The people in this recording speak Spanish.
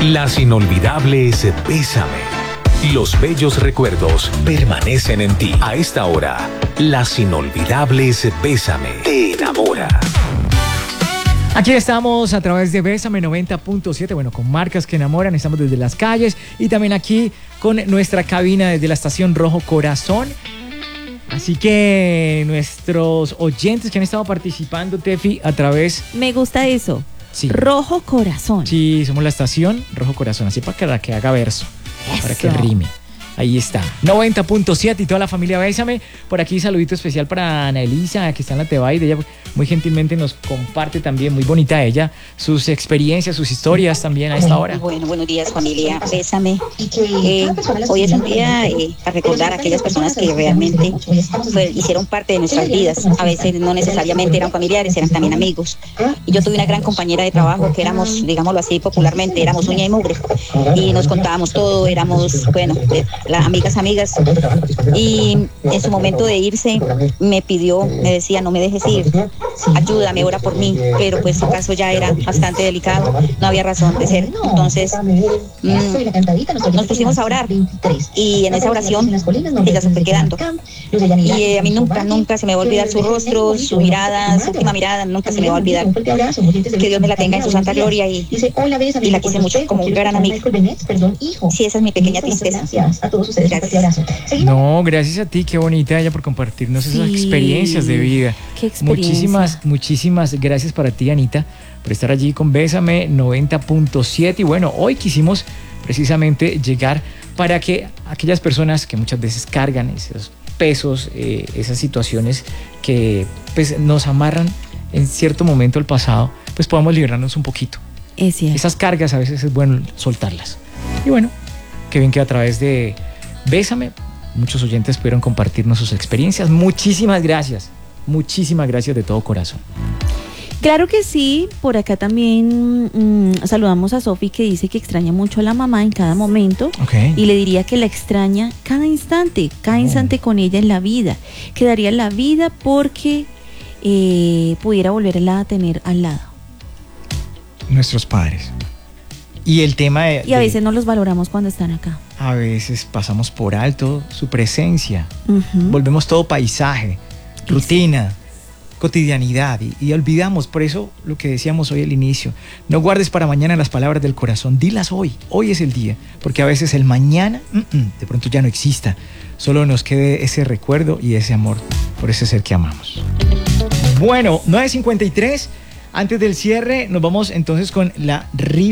Las inolvidables Bésame. Los bellos recuerdos permanecen en ti. A esta hora, las inolvidables Bésame te enamora. Aquí estamos a través de Bésame 90.7, bueno, con marcas que enamoran, estamos desde las calles y también aquí con nuestra cabina desde la estación Rojo Corazón. Así que nuestros oyentes que han estado participando, Tefi, a través... Me gusta eso. Sí. Rojo Corazón. Sí, somos la estación Rojo Corazón, así para que haga verso, eso. para que rime. Ahí está, 90.7 y toda la familia Bésame. Por aquí saludito especial para Ana Elisa, que está en la Tebaide. Ella muy gentilmente nos comparte también, muy bonita ella, sus experiencias, sus historias también a esta hora. Bueno, buenos días familia Bésame. Hoy es un día para recordar a aquellas personas que realmente hicieron parte de nuestras vidas. A veces no necesariamente eran familiares, eran también amigos. Y yo tuve una gran compañera de trabajo que éramos, digámoslo así popularmente, éramos uña y mugre. Y nos contábamos todo, éramos, bueno, las amigas. Y en su momento de irse me decía, no me dejes ir, ayúdame, ora por mí. Pero pues su caso ya era bastante delicado, no había razón de ser. Entonces nos pusimos a orar y en esa oración ella se fue quedando. Y a mí nunca se me va a olvidar su rostro, su mirada, su última mirada, nunca se me va a olvidar. Que Dios me la tenga en su santa gloria y la quise mucho como un gran amigo. Sí, esa es mi pequeña tristeza. Gracias. No, gracias a ti, qué bonita ella por compartirnos esas experiencias de vida. Qué experiencia. Muchísimas gracias para ti, Anita, por estar allí con Bésame 90.7. Y bueno, hoy quisimos precisamente llegar para que aquellas personas que muchas veces cargan esos pesos, esas situaciones que pues nos amarran en cierto momento al pasado, pues podamos liberarnos un poquito. Es cierto. Esas cargas a veces es bueno soltarlas. Y bueno, qué bien que a través de Bésame muchos oyentes pudieron compartirnos sus experiencias. Muchísimas gracias de todo corazón. Claro que sí, por acá también saludamos a Sofi, que dice que extraña mucho a la mamá en cada momento. Okay. Y le diría que la extraña cada instante con ella en la vida, que daría la vida porque pudiera volverla a tener al lado. Nuestros padres. Y el tema Y a veces no los valoramos cuando están acá. A veces pasamos por alto su presencia. Volvemos todo paisaje, rutina, cotidianidad y olvidamos. Por eso lo que decíamos hoy al inicio, no guardes para mañana las palabras del corazón, dilas hoy es el día, porque a veces el mañana de pronto ya no exista, solo nos quede ese recuerdo y ese amor por ese ser que amamos. Bueno, 9:53, antes del cierre nos vamos entonces con la rifa